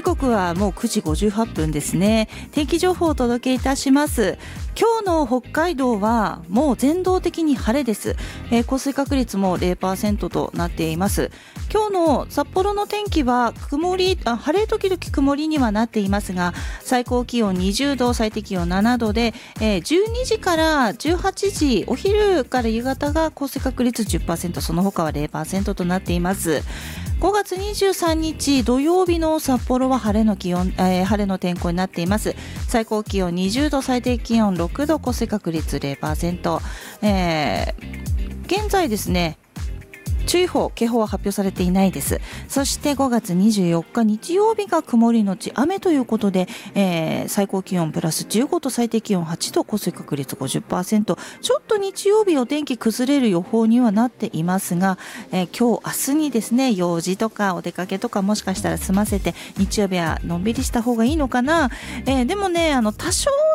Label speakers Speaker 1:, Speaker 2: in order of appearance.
Speaker 1: 刻はもう9時58分ですね。天気情報をお届けいたします。今日の北海道はもう全道的に晴れです。降水確率も 0% となっています。今日の札幌の天気は晴れ時々曇りにはなっていますが、最高気温20度、最低気温7度で、12時から18時、お昼から夕方が降水確率 10%、その他は 0% となっています。5月23日土曜日の札幌は晴れの天候になっています。最高気温20度、最低気温6度、降水確率 0%、現在ですね、注意報、警報は発表されていないです。そして5月24日日曜日が曇りのち雨ということで、最高気温プラス15度、最低気温8度、降水確率 50%。 ちょっと日曜日お天気崩れる予報にはなっていますが、今日明日にですね、用事とかお出かけとかもしかしたら済ませて日曜日はのんびりした方がいいのかな。でもね、多少